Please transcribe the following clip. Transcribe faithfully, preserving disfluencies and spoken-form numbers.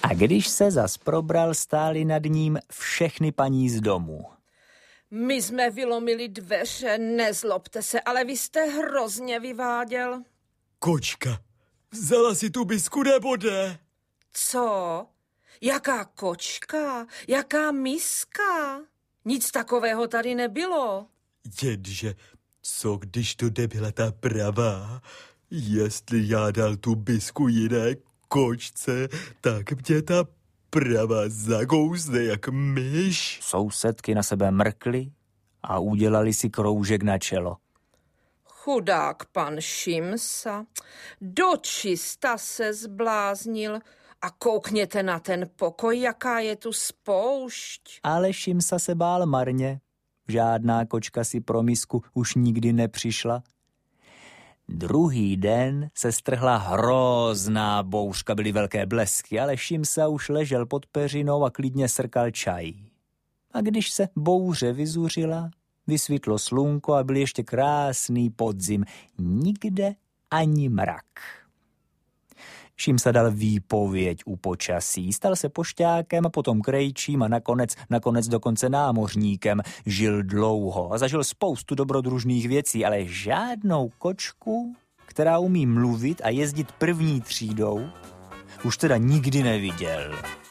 A když se zas probral, stály nad ním všechny paní z domu. My jsme vylomili dveře, nezlobte se, ale vy jste hrozně vyváděl. Kočka, vzala si tu bisku nebo ne? Co? Jaká kočka? Jaká miska? Nic takového tady nebylo. Jenže, co když to nebyla ta pravá? Jestli já dal tu bisku jiné kočce, tak mě ta pravá zagouzne jak myš. Sousedky na sebe mrkly a udělali si kroužek na čelo. Chudák pan Šimsa, dočista se zbláznil a koukněte na ten pokoj, jaká je tu spoušť. Ale Šimsa se bál marně. Žádná kočka si pro misku už nikdy nepřišla. Druhý den se strhla hrozná bouřka, byly velké blesky, ale Šimsa už ležel pod peřinou a klidně srkal čaj. A když se bouře vyzuřila, vysvitlo slunko a byl ještě krásný podzim. Nikde ani mrak. Šimsa dal výpověď u počasí, stal se pošťákem a potom krejčím a nakonec, nakonec dokonce námořníkem. Žil dlouho a zažil spoustu dobrodružných věcí, ale žádnou kočku, která umí mluvit a jezdit první třídou, už teda nikdy neviděl.